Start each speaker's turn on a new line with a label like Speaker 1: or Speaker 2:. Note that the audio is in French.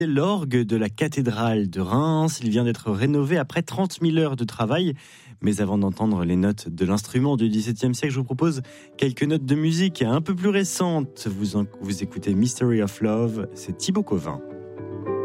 Speaker 1: L'orgue de la cathédrale de Reims, il vient d'être rénové après 30 000 heures de travail. Mais avant d'entendre les notes de l'instrument du XVIIe siècle, je vous propose quelques notes de musique un peu plus récentes. Vous écoutez Mystery of Love, c'est Thibaut Covin.